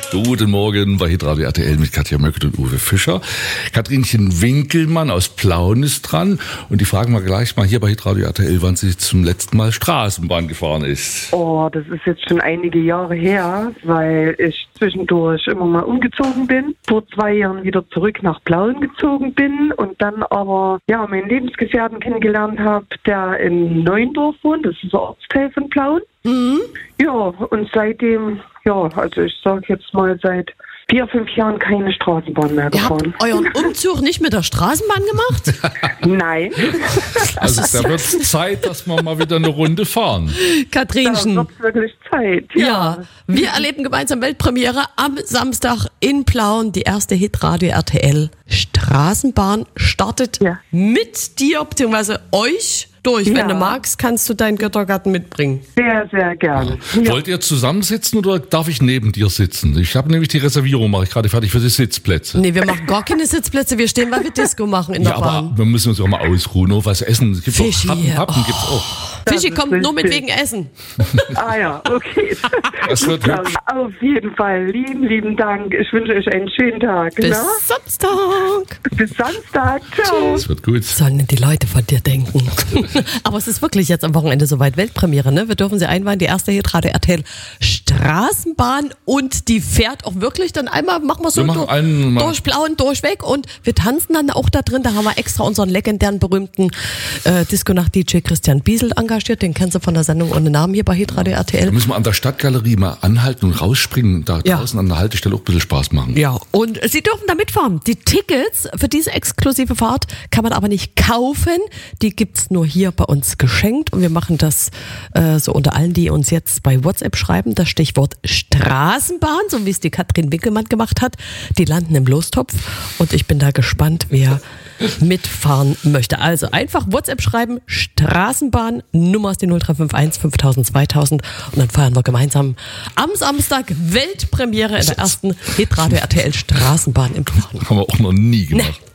Guten Morgen bei Hitradio RTL mit Katja Möckert und Uwe Fischer. Katrinchen Winkelmann aus Plauen ist dran. Und die fragen wir gleich mal hier bei Hitradio RTL, wann sie zum letzten Mal Straßenbahn gefahren ist. Oh, das ist jetzt schon einige Jahre her, weil ich zwischendurch immer mal umgezogen bin. Vor 2 Jahren wieder zurück nach Plauen gezogen bin und dann aber meinen Lebensgefährten kennengelernt habe, der in Neuendorf wohnt. Das ist ein Ortsteil von Plauen. Mhm. Ja, und seitdem, also ich sage jetzt mal seit 4-5 Jahren keine Straßenbahn mehr gefahren. Ihr habt euren Umzug nicht mit der Straßenbahn gemacht? Nein. Also da wird es Zeit, dass wir mal wieder eine Runde fahren. Katrinchen. Da wird wirklich Zeit. Ja, wir erleben gemeinsam Weltpremiere am Samstag in Plauen. Die erste Hitradio RTL Straßenbahn startet mit dir bzw. euch durch. Ja. Wenn du magst, kannst du deinen Göttergarten mitbringen. Sehr, sehr gerne. Ja. Wollt ihr zusammensitzen oder darf ich neben dir sitzen? Ich habe nämlich die Reservierung, mache ich gerade fertig für die Sitzplätze. Nee, wir machen gar keine Sitzplätze. Wir stehen, weil wir Disco machen in der Bahn. Aber wir müssen uns auch mal ausruhen, noch was essen. Es gibt Fischi, auch Pappen gibt's auch. Fischi kommt nur mit wegen Essen. Ah ja, okay. Das wird hübsch. Auf jeden Fall. Lieben Dank. Ich wünsche euch einen schönen Tag. Bis Samstag. Bis Samstag. Ciao. Das wird gut. Sollen die Leute von dir denken. Aber es ist wirklich jetzt am Wochenende soweit Weltpremiere, ne? Wir dürfen sie einweihen, die erste Hitradio RTL Straßenbahn, und die fährt auch wirklich dann einmal, machen wir so durch Plauen, durchweg, und wir tanzen dann auch da drin. Da haben wir extra unseren legendären, berühmten Disco-Nacht-DJ Christian Biesel engagiert. Den kennst du von der Sendung ohne Namen hier bei Hitradio RTL. Da müssen wir an der Stadtgalerie mal anhalten und rausspringen, da draußen an der Haltestelle auch ein bisschen Spaß machen. Ja, und Sie dürfen da mitfahren. Die Tickets für diese exklusive Fahrt kann man aber nicht kaufen. Die gibt's nur hier bei uns geschenkt, und wir machen das so unter allen, die uns jetzt bei WhatsApp schreiben, das Stichwort Straßenbahn, so wie es die Katrin Winkelmann gemacht hat. Die landen im Lostopf, und ich bin da gespannt, wer mitfahren möchte. Also einfach WhatsApp schreiben, Straßenbahn, Nummer ist die 0351 5000 2000, und dann feiern wir gemeinsam am Samstag Weltpremiere in der ersten Hitradio RTL Straßenbahn im Plauen. Haben wir auch noch nie gemacht.